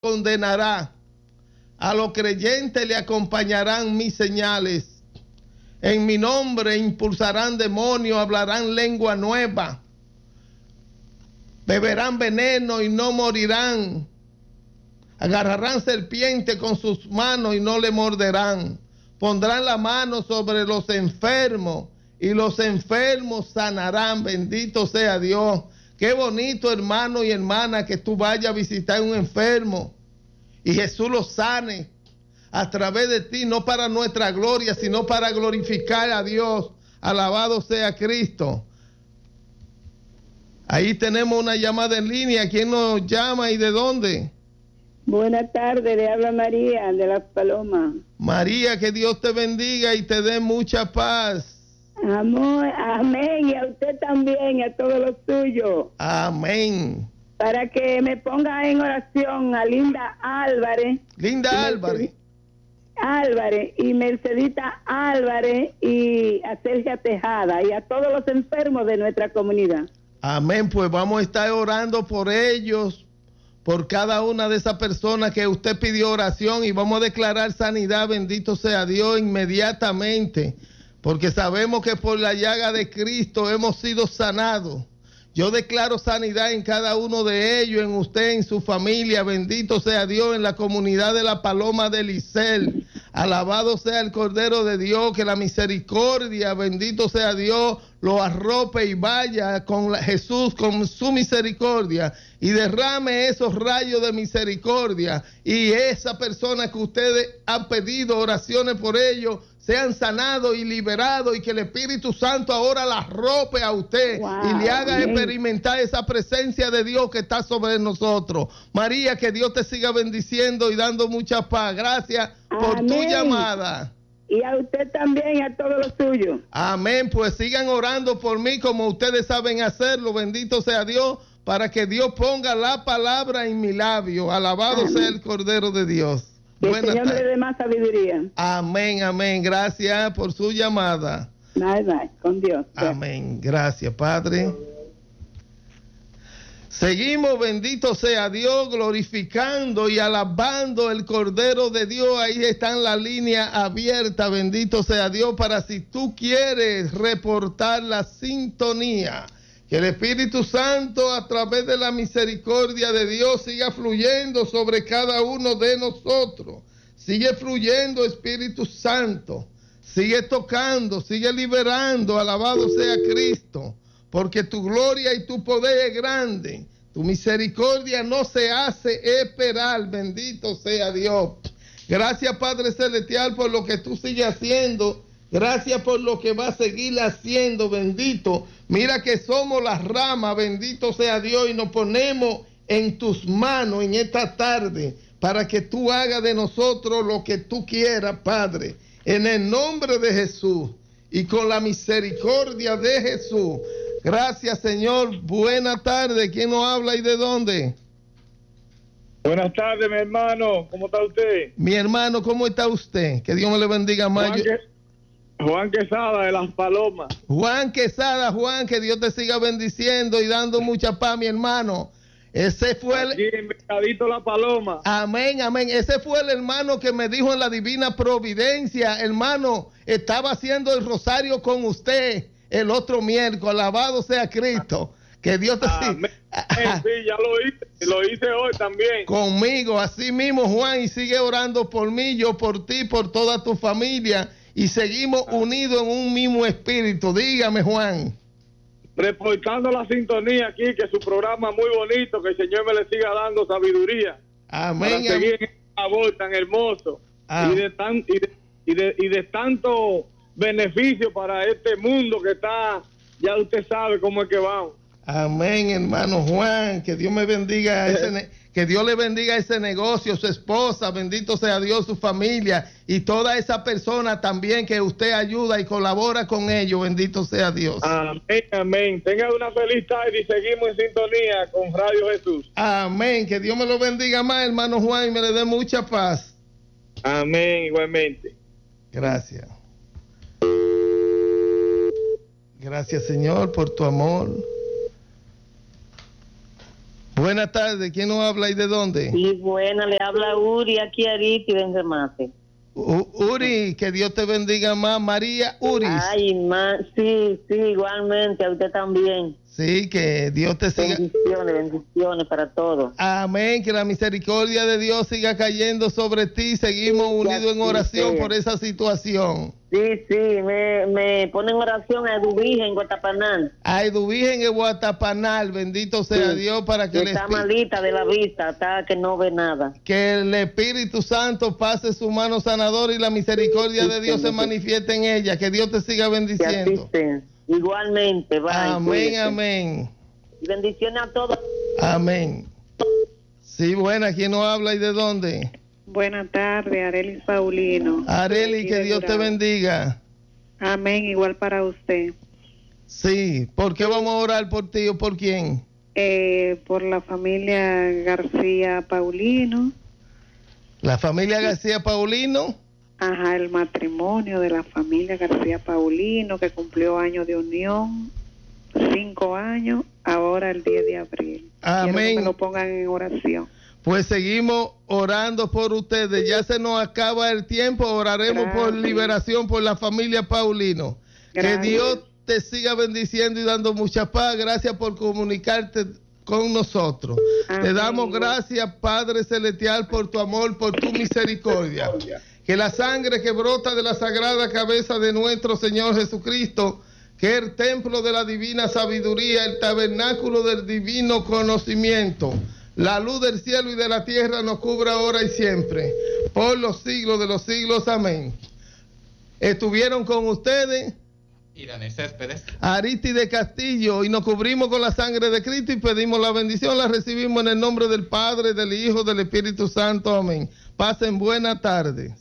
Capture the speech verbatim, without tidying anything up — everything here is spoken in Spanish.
condenará. A los creyentes le acompañarán mis señales. En mi nombre impulsarán demonios, hablarán lengua nueva, beberán veneno y no morirán. Agarrarán serpiente con sus manos y no le morderán. Pondrán la mano sobre los enfermos y los enfermos sanarán. Bendito sea Dios. Qué bonito, hermano y hermana, que tú vayas a visitar a un enfermo y Jesús lo sane a través de ti, no para nuestra gloria, sino para glorificar a Dios. Alabado sea Cristo. Ahí tenemos una llamada en línea. ¿Quién nos llama y de dónde? Buenas tardes, le habla María de Las Palomas. María, que Dios te bendiga y te dé mucha paz. Amor, amén, y a usted también, y a todos los suyos. Amén. Para que me ponga en oración a Linda Álvarez. Linda Álvarez. Álvarez y Mercedita Álvarez y a Sergia Tejada y a todos los enfermos de nuestra comunidad. Amén, pues vamos a estar orando por ellos, por cada una de esas personas que usted pidió oración, y vamos a declarar sanidad, bendito sea Dios, inmediatamente, porque sabemos que por la llaga de Cristo hemos sido sanados. Yo declaro sanidad en cada uno de ellos, en usted, en su familia, bendito sea Dios, en la comunidad de la Paloma de Licel. Alabado sea el Cordero de Dios, que la misericordia, bendito sea Dios, lo arrope y vaya con la, Jesús, con su misericordia, y derrame esos rayos de misericordia, y esa persona que ustedes han pedido oraciones por ellos, sean sanados y liberados, y que el Espíritu Santo ahora la arrope a usted, wow, y le haga amén, experimentar esa presencia de Dios que está sobre nosotros. María, que Dios te siga bendiciendo y dando mucha paz. Gracias por amén, tu llamada. Y a usted también y a todos los suyos. Amén, pues sigan orando por mí como ustedes saben hacerlo, bendito sea Dios, para que Dios ponga la palabra en mi labio. Alabado amén, sea el Cordero de Dios. Que el Señor le dé más sabiduría. Amén, amén. Gracias por su llamada. Bye, bye. Con Dios. Amén. Gracias, Padre. Seguimos, bendito sea Dios, glorificando y alabando el Cordero de Dios. Ahí está en la línea abierta, bendito sea Dios, para si tú quieres reportar la sintonía. Que el Espíritu Santo, a través de la misericordia de Dios, siga fluyendo sobre cada uno de nosotros. Sigue fluyendo, Espíritu Santo. Sigue tocando, sigue liberando. Alabado sea Cristo. Porque tu gloria y tu poder es grande. Tu misericordia no se hace esperar. Bendito sea Dios. Gracias, Padre Celestial, por lo que tú sigues haciendo. Gracias por lo que va a seguir haciendo, bendito. Mira que somos las ramas, bendito sea Dios, y nos ponemos en tus manos en esta tarde para que tú hagas de nosotros lo que tú quieras, Padre. En el nombre de Jesús y con la misericordia de Jesús. Gracias, Señor. Buenas tardes. ¿Quién nos habla y de dónde? Buenas tardes, mi hermano. ¿Cómo está usted? Mi hermano, ¿cómo está usted? Que Dios me le bendiga más. Juan, que, Juan Quesada de Las Palomas. Juan Quesada, Juan, que Dios te siga bendiciendo y dando mucha paz, mi hermano. Ese fue el... Aquí en Mercadito La Paloma. Amén, amén. Ese fue el hermano que me dijo en la divina providencia, hermano, estaba haciendo el rosario con usted el otro miércoles. Alabado sea Cristo. Que Dios te siga. Sí, ya lo hice, lo hice hoy también. Conmigo, así mismo, Juan, y sigue orando por mí, yo por ti, por toda tu familia, y seguimos unidos en un mismo espíritu. Dígame, Juan. Reportando la sintonía aquí, que su programa es muy bonito, que el Señor me le siga dando sabiduría. Amén. Para seguir en esta labor tan hermoso, ah. y, de tan, y, de, y, de, y de tanto beneficio para este mundo que está, ya usted sabe cómo es que vamos. Amén, hermano Juan, que Dios me bendiga, ese, que Dios le bendiga ese negocio, su esposa, bendito sea Dios, su familia y toda esa persona también que usted ayuda y colabora con ellos, bendito sea Dios. Amén, amén. Tenga una feliz tarde y seguimos en sintonía con Radio Jesús. Amén, que Dios me lo bendiga más, hermano Juan, y me le dé mucha paz. Amén, igualmente. Gracias. Gracias, Señor, por tu amor. Buenas tardes, ¿quién nos habla y de dónde? Sí, buena, le habla Uri aquí a Ariti de Remate. Uh, Uri, que Dios te bendiga más. María Uri. Ay, ma, sí, sí, igualmente, a usted también. Sí, que Dios te siga. Bendiciones, bendiciones para todos. Amén, que la misericordia de Dios siga cayendo sobre ti. Seguimos unidos en oración por esa situación. Sí, sí, me, me ponen oración a Eduvigen en Guatapanal. A Eduvigen en Guatapanal, bendito sea sí, Dios, para que, que está Espí... malita de la vista, está que no ve nada. Que el Espíritu Santo pase su mano sanadora y la misericordia sí, de Dios sí, se manifieste en ella. Que Dios te siga bendiciendo. Igualmente, va. Amén, cuídate. Amén. Bendiciones a todos. Amén. Sí, buena, ¿quién nos habla y de dónde? Buenas tardes, Arelis Paulino. Areli, que Dios te bendiga. Amén, igual para usted. Sí, ¿por qué vamos a orar por ti o por quién? Eh, por la familia García Paulino. ¿La familia García Paulino? Ajá, el matrimonio de la familia García Paulino, que cumplió años de unión, cinco años, ahora el diez de abril. Amén. Quiero que me lo pongan en oración. Pues seguimos orando por ustedes. Ya se nos acaba el tiempo. Oraremos Gracias. por liberación por la familia Paulino. Gracias. Que Dios te siga bendiciendo y dando mucha paz. Gracias por comunicarte con nosotros. Amén. Te damos gracias, Padre Celestial, por tu amor, por tu misericordia. Que la sangre que brota de la sagrada cabeza de nuestro Señor Jesucristo, que es el templo de la divina sabiduría, el tabernáculo del divino conocimiento, la luz del cielo y de la tierra nos cubra ahora y siempre, por los siglos de los siglos. Amén. Estuvieron con ustedes Irané Céspedes, Aristide Castillo, y nos cubrimos con la sangre de Cristo y pedimos la bendición. La recibimos en el nombre del Padre, del Hijo, del Espíritu Santo. Amén. Pasen buenas tardes.